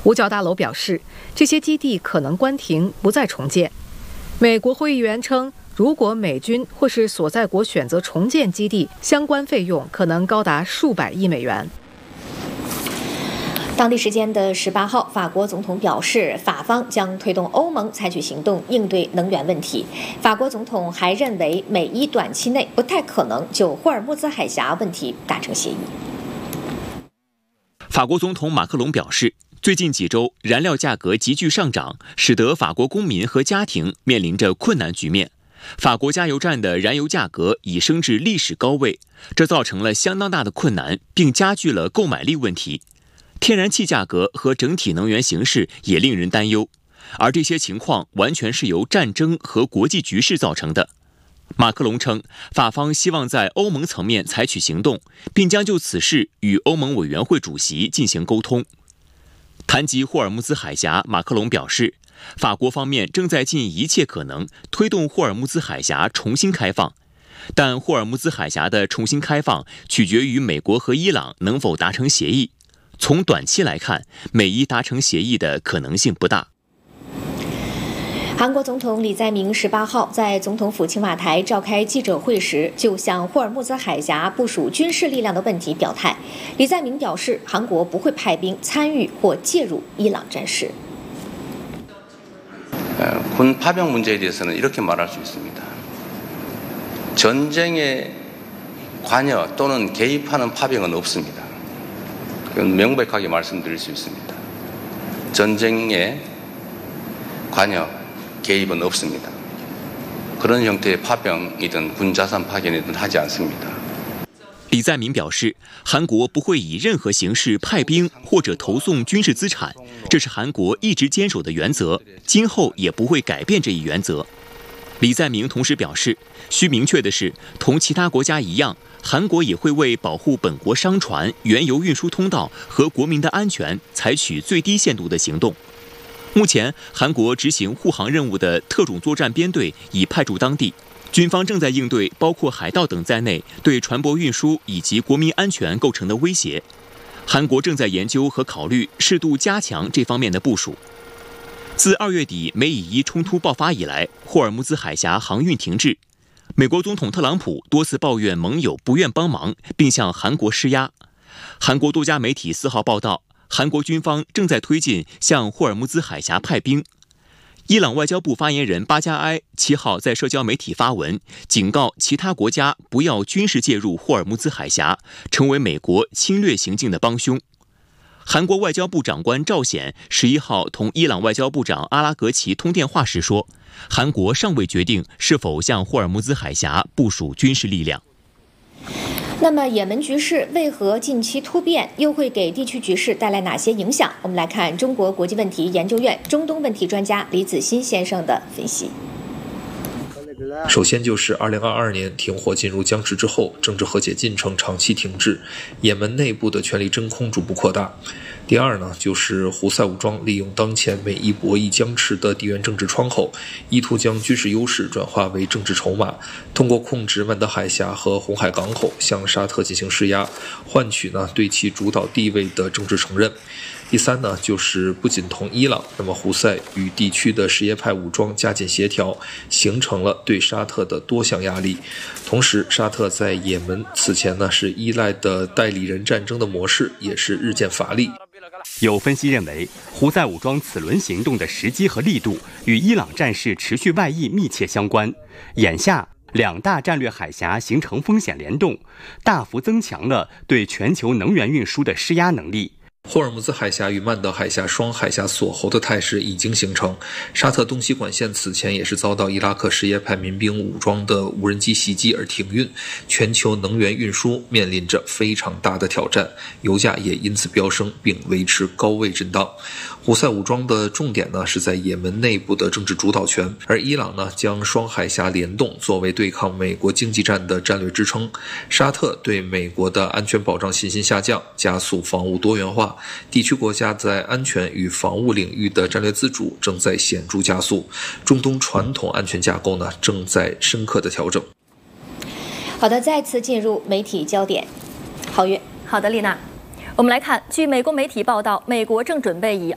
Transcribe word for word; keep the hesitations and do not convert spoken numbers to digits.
五角大楼表示，这些基地可能关停，不再重建。美国会议员称，如果美军或是所在国选择重建基地，相关费用可能高达数百亿美元。 当地时间的十八号，法国总统表示，法方将推动欧盟采取行动应对能源问题。法国总统还认为，美伊短期内不太可能就霍尔木兹海峡问题达成协议。 法国总统马克龙表示，最近几周燃料价格急剧上涨，使得法国公民和家庭面临着困难局面。法国加油站的燃油价格已升至历史高位，这造成了相当大的困难，并加剧了购买力问题。天然气价格和整体能源形势也令人担忧，而这些情况完全是由战争和国际局势造成的。马克龙称，法方希望在欧盟层面采取行动，并将就此事与欧盟委员会主席进行沟通。谈及霍尔木兹海峡，马克龙表示，法国方面正在尽一切可能推动霍尔木兹海峡重新开放，但霍尔木兹海峡的重新开放取决于美国和伊朗能否达成协议。从短期来看，美伊达成协议的可能性不大。 韩国总统李在明十八号在总统府青瓦台召开记者会时，就向霍尔木兹海峡部署军事力量的问题表态。李在明表示，韩国不会派兵参与或介入伊朗战事。 군 파병 문제에 대해서는 이렇게 말할 수 있습니다. 전쟁에 관여 또는 개입하는 파병은 없습니다. 그건 명백하게 말씀드릴 수 있습니다. 전쟁에 관여, 개입은 없습니다. 그런 형태의 파병이든 군자산 파견이든 하지 않습니다. 李在明表示，韩国不会以任何形式派兵或者投送军事资产，这是韩国一直坚守的原则，今后也不会改变这一原则。李在明同时表示，需明确的是，同其他国家一样，韩国也会为保护本国商船、原油运输通道和国民的安全采取最低限度的行动。目前，韩国执行护航任务的特种作战编队已派驻当地。 军方正在应对包括海盗等在内对船舶运输以及国民安全构成的威胁。韩国正在研究和考虑适度加强这方面的部署。自二月底美以伊冲突爆发以来，霍尔木兹海峡航运停滞。美国总统特朗普多次抱怨盟友不愿帮忙，并向韩国施压。韩国多家媒体四号报道，韩国军方正在推进向霍尔木兹海峡派兵。 伊朗外交部发言人巴加埃七号在社交媒体发文，警告其他国家不要军事介入霍尔木兹海峡，成为美国侵略行径的帮凶。韩国外交部长官赵显十一号同伊朗外交部长阿拉格齐通电话时说，韩国尚未决定是否向霍尔木兹海峡部署军事力量。 那么，也门局势为何近期突变，又会给地区局势带来哪些影响？我们来看中国国际问题研究院中东问题专家李子欣先生的分析。 首先就是二零二二年停火进入僵持之后，政治和解进程长期停滞，也门内部的权力真空逐步扩大。第二呢，就是胡塞武装利用当前美伊博弈僵持的地缘政治窗口，意图将军事优势转化为政治筹码，通过控制曼德海峡和红海港口向沙特进行施压，换取呢对其主导地位的政治承认。 第三呢，就是不仅同伊朗，那么胡塞与地区的什叶派武装加紧协调，形成了对沙特的多项压力。同时，沙特在也门此前呢是依赖的代理人战争的模式也是日渐乏力。 有分析认为，胡塞武装此轮行动的时机和力度与伊朗战事持续外溢密切相关。眼下，两大战略海峡形成风险联动，大幅增强了对全球能源运输的施压能力。 霍尔木兹海峡与曼德海峡双海峡锁喉的态势已经形成。沙特东西管线此前也是遭到伊拉克什叶派民兵武装的无人机袭击而停运，全球能源运输面临着非常大的挑战，油价也因此飙升，并维持高位震荡。胡塞武装的重点呢是在也门内部的政治主导权，而伊朗呢将双海峡联动作为对抗美国经济战的战略支撑。沙特对美国的安全保障信心下降，加速防务多元化。 地区国家在安全与防务领域的战略自主正在显著加速，中东传统安全架构呢正在深刻的调整。 好的，再次进入媒体焦点，郝月。 好的，丽娜，我们来看，据美国媒体报道，美国正准备以